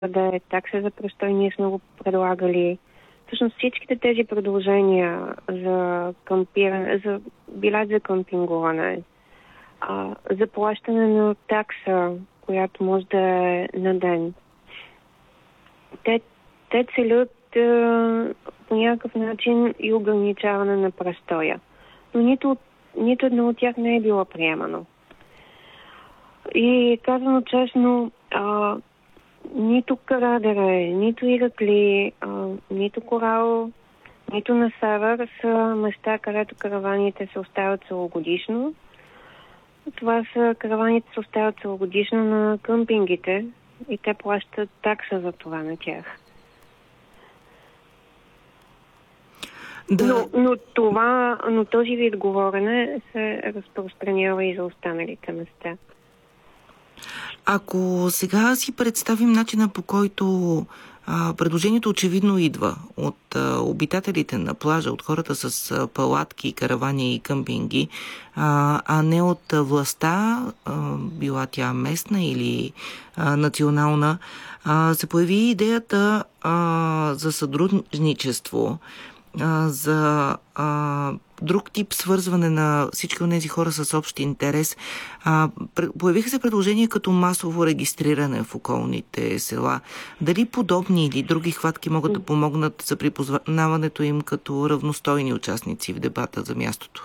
да е такса за престой, ние сме го предлагали. Всъщност всичките тези предложения за кампиране, за билет за кампингуване, за плащане на такса, която може да е на ден, те целят по някакъв начин и ограничаване на престоя. Но нито едно от тях не е било приемано. И казано честно, нито Карадере, нито Иракли, нито Корал, нито на север са места, където караваните се оставят целогодишно. Това са караваните се оставят целогодишно на къмпингите и те плащат такса за това на тях. Да. Но този вид говорене се разпространява и за останалите места. Ако сега си представим начина, по който предложението очевидно идва от обитателите на плажа, от хората с палатки, каравани и къмпинги, а не от властта, била тя местна или национална, се появи идеята за сътрудничество, за друг тип свързване на всички от тези хора с общ интерес. Появиха се предложения като масово регистриране в околните села. Дали подобни или други хватки могат да помогнат за припознаването им като равностойни участници в дебата за мястото?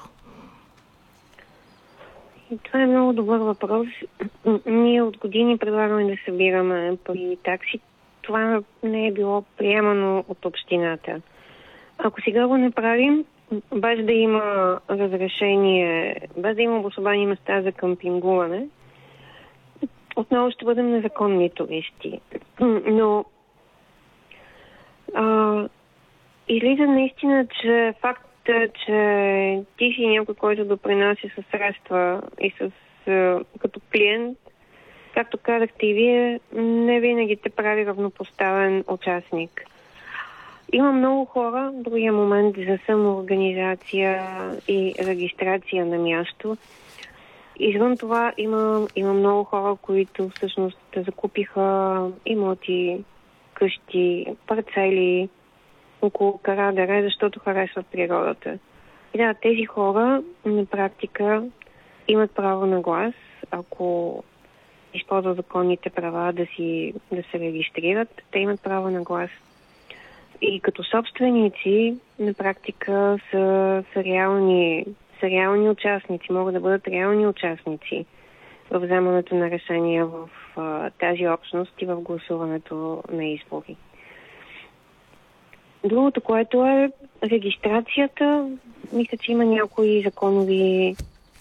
Това е много добър въпрос. Ние от години предлагаме да събираме пари и такси. Това не е било приемано от общината. Ако сега го направим, без да има разрешение, без да има обособени места за къмпингуване, отново ще бъдем незаконни туристи. Но излиза наистина, че факта, че ти си някой, който допринася със средства и като клиент, както казахте и вие, не винаги те прави равнопоставен участник. Има много хора, другия момент за самоорганизация и регистрация на място. Извън това има много хора, които всъщност закупиха имоти, къщи, парцели около Карадере, защото харесват природата. И да, тези хора на практика имат право на глас, ако използват законните права да се регистрират, те имат право на глас. И като собственици на практика са реални участници, могат да бъдат реални участници в вземането на решения в тази общност и в гласуването на избори. Другото, което е регистрацията, мисля, че има някои законови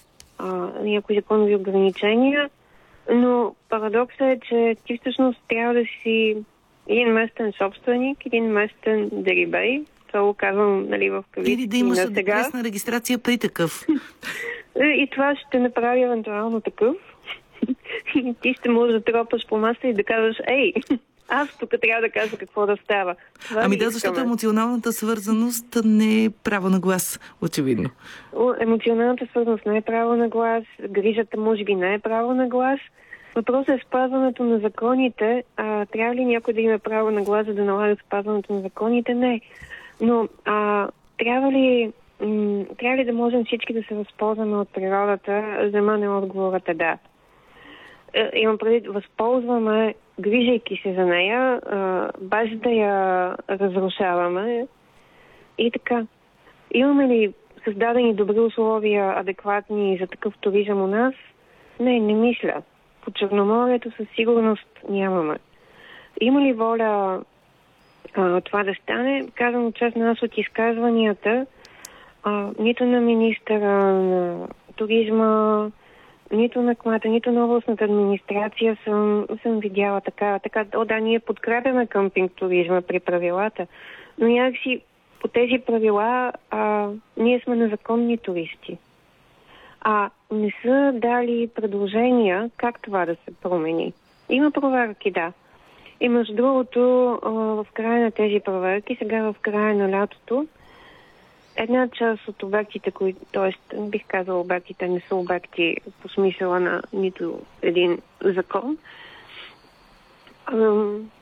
ограничения, но парадоксът е, че ти всъщност трябва да си един местен собственик, един местен дерибей. Това го казвам, в кавички. Или да имаш адресна регистрация при такъв. И това ще направи евентуално такъв. И ти ще можеш да тропаш по маса и да казваш, аз тук трябва да кажа какво да става. Защото емоционалната свързаност не е право на глас, очевидно. Емоционалната свързаност не е право на глас, грижата може би не е право на глас. Въпросът е спазването на законите. Трябва ли някой да има право на глас, за да налага спазването на законите? Не. Но трябва ли да можем всички да се възползваме от природата? За мен отговорът е да. Имам предвид, възползваме, грижайки се за нея, без да я разрушаваме. И така. Имаме ли създадени добри условия, адекватни за такъв туризъм у нас? Не мисля. По Черноморието със сигурност нямаме. Има ли воля това да стане? Казвам честно, аз от изказванията нито на министъра на туризма, нито на кмета, нито на областната администрация съм видяла така. Да, ние подкрепяме къмпинг туризма при правилата, но някакси по тези правила ние сме незаконни туристи. Не са дали предложения как това да се промени. Има проверки, да. И между другото, в края на тези проверки, сега в края на лятото, една част от обектите, т.е. бих казала обектите не са обекти по смисъла на нито един закон,